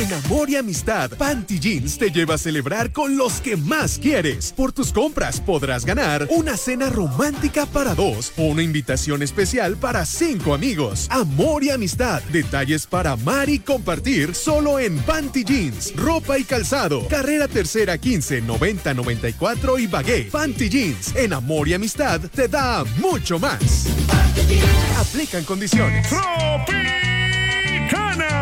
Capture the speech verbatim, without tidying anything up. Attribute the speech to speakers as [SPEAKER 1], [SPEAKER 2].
[SPEAKER 1] En Amor y Amistad, Panty Jeans te lleva a celebrar con los que más quieres. Por tus compras podrás ganar una cena romántica para dos o una invitación especial para cinco amigos. Amor y Amistad, detalles para amar y compartir solo en Panty Jeans, ropa y calzado. Carrera Tercera quince, noventa noventa y cuatro y Bagué. Panty Jeans, en Amor y Amistad, te da mucho más. Aplican condiciones.
[SPEAKER 2] Tropicana.